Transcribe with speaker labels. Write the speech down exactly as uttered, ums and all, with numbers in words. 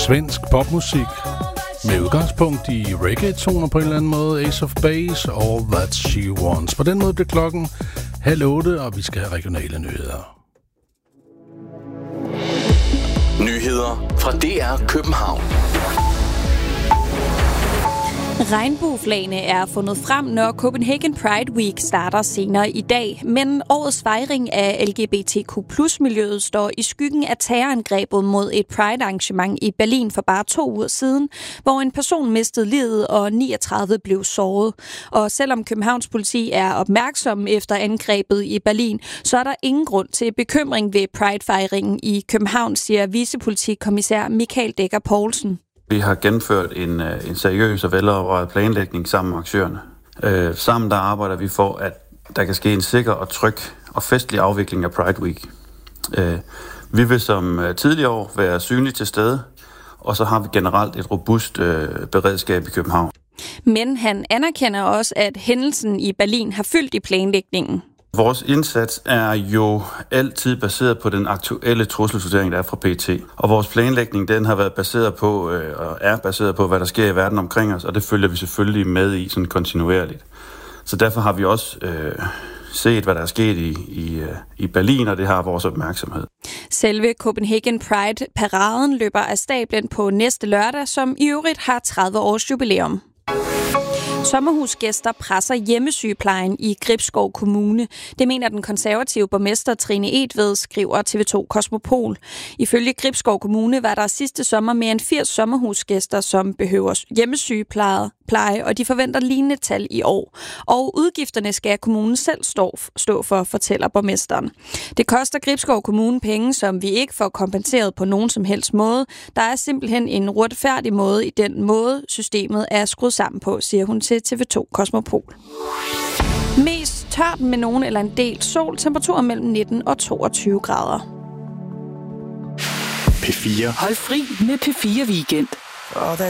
Speaker 1: Svensk popmusik med udgangspunkt i reggae-toner på en eller anden måde, Ace of Base og That She Wants. På den måde bliver klokken halv otte, og vi skal have regionale nyheder.
Speaker 2: Nyheder fra D R København.
Speaker 3: Regnbueflagene er fundet frem, når Copenhagen Pride Week starter senere i dag, men årets fejring af L G B T Q plus miljøet står i skyggen af terrorangrebet mod et Pride-arrangement i Berlin for bare to uger siden, hvor en person mistede livet og niogtredive blev såret. Og selvom Københavns politi er opmærksom efter angrebet i Berlin, så er der ingen grund til bekymring ved Pride-fejringen i København, siger vicepolitikommissær Michael Dækker Poulsen.
Speaker 4: Vi har gennemført en, en seriøs og velovervejet planlægning sammen med aktørerne. Øh, sammen der arbejder vi for, at der kan ske en sikker og tryg og festlig afvikling af Pride Week. Øh, vi vil som tidligere år være synlige til stede, og så har vi generelt et robust øh, beredskab i København.
Speaker 3: Men han anerkender også, at hændelsen i Berlin har fyldt i planlægningen.
Speaker 4: Vores indsats er jo altid baseret på den aktuelle trusselsvurdering, der er fra P E T. Og vores planlægning, den har været baseret på, øh, og er baseret på, hvad der sker i verden omkring os, og det følger vi selvfølgelig med i sådan kontinuerligt. Så derfor har vi også øh, set, hvad der er sket i, i, øh, i Berlin, og det har vores opmærksomhed.
Speaker 3: Selve Copenhagen Pride-paraden løber af stablen på næste lørdag, som i øvrigt har tredive års jubilæum. Sommerhusgæster presser hjemmesygeplejen i Gribskov Kommune. Det mener den konservative borgmester Trine Edved, skriver T V to Kosmopol. Ifølge Gribskov Kommune var der sidste sommer mere end firs sommerhusgæster, som behøver hjemmesygepleje, og de forventer lignende tal i år. Og udgifterne skal kommunen selv stå, stå for, fortæller borgmesteren. Det koster Gribskov Kommune penge, som vi ikke får kompenseret på nogen som helst måde. Der er simpelthen en uretfærdig måde i den måde, systemet er skruet sammen på, siger hun til T V to Kosmopol. Mest tørt med nogen eller en del sol, temperaturer mellem nitten og toogtyve grader.
Speaker 2: P fire.
Speaker 5: Hold fri med P fire Weekend.
Speaker 6: Oh, that